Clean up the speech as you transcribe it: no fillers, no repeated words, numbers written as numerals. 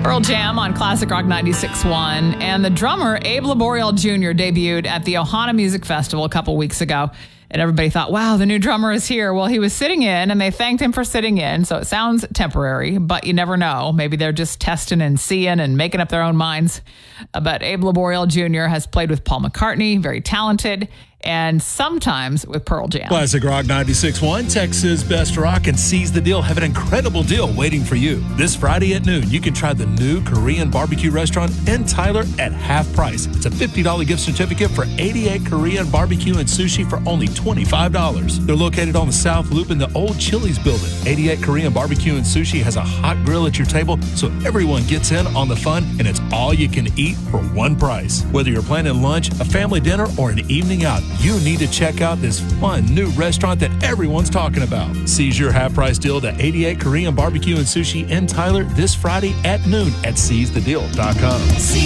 Pearl Jam on Classic Rock 96.1. And the drummer, Abe Laboriel Jr., debuted at the Ohana Music Festival a couple weeks ago. And everybody thought, wow, the new drummer is here. Well, he was sitting in, and they thanked him for sitting in. So it sounds temporary, but you never know. Maybe they're just testing and seeing and making up their own minds. But Abe Laboriel Jr. has played with Paul McCartney, very talented, and sometimes with Pearl Jam. Classic Rock 96.1, Texas Best Rock, and Seize the Deal have an incredible deal waiting for you. This Friday at noon, you can try the new Korean barbecue restaurant in Tyler at half price. It's a $50 gift certificate for 88 Korean barbecue and sushi for only $25. They're located on the South Loop in the old Chili's building. 88 Korean barbecue and sushi has a hot grill at your table, so everyone gets in on the fun, and it's all you can eat for one price. Whether you're planning lunch, a family dinner, or an evening out, you need to check out this fun new restaurant that everyone's talking about. Seize your half-price deal to 88 Korean barbecue and sushi in Tyler this Friday at noon at seizethedeal.com.